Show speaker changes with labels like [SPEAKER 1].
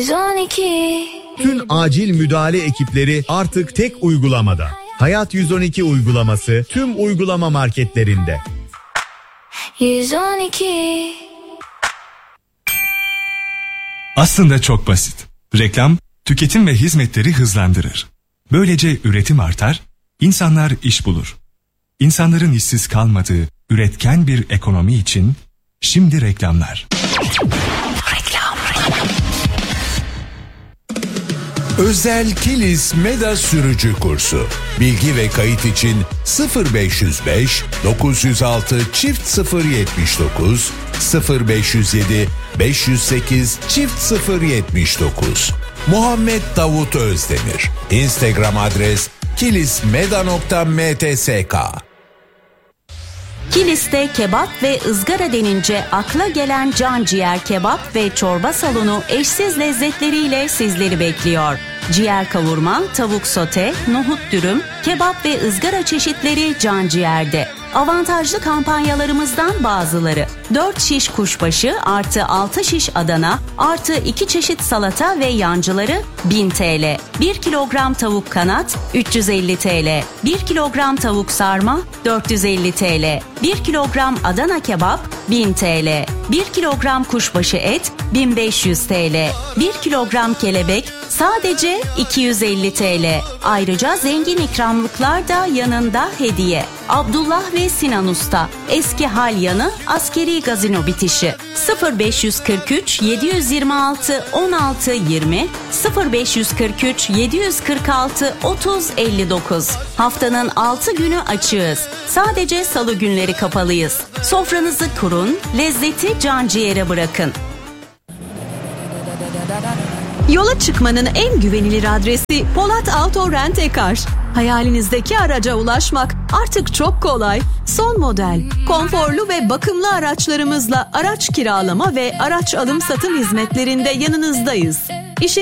[SPEAKER 1] 112.
[SPEAKER 2] Tüm acil müdahale ekipleri artık tek uygulamada. Hayat 112 uygulaması tüm uygulama marketlerinde.
[SPEAKER 1] 112.
[SPEAKER 3] Aslında çok basit. Reklam, tüketim ve hizmetleri hızlandırır. Böylece üretim artar, insanlar iş bulur. İnsanların işsiz kalmadığı üretken bir ekonomi için şimdi reklamlar.
[SPEAKER 4] Özel Kilis Meda sürücü kursu. Bilgi ve kayıt için 0505 906 çift 079 0507 508 çift 079. Muhammed Davut Özdemir. Instagram adres kilismeda.mtsk.
[SPEAKER 5] Kilis'te kebap ve ızgara denince akla gelen can ciğer kebap ve çorba salonu eşsiz lezzetleriyle sizleri bekliyor. Ciğer kavurma, tavuk sote, nohut dürüm, kebap ve ızgara çeşitleri can ciğerde. Avantajlı kampanyalarımızdan bazıları: 4 şiş kuşbaşı artı 6 şiş Adana artı 2 çeşit salata ve yancıları 1000 TL. 1 kilogram tavuk kanat 350 TL. 1 kilogram tavuk sarma 450 TL. 1 kilogram Adana kebap 1000 TL. 1 kilogram kuşbaşı et 1500 TL. 1 kilogram kelebek sadece 250 TL. Ayrıca zengin ikramlıklar da yanında hediye. Abdullah ve Sinan Usta, eski hal yanı askeri gazino bitişi. 0543 726 16 20 0543 746 30 59. Haftanın 6 günü açığız. Sadece salı günleri kapalıyız. Sofranızı kurun, lezzeti can ciğere bırakın.
[SPEAKER 6] Yola çıkmanın en güvenilir adresi Polat Auto Rent-A-Car. Hayalinizdeki araca ulaşmak artık çok kolay. Son model, konforlu ve bakımlı araçlarımızla araç kiralama ve araç alım satım hizmetlerinde yanınızdayız.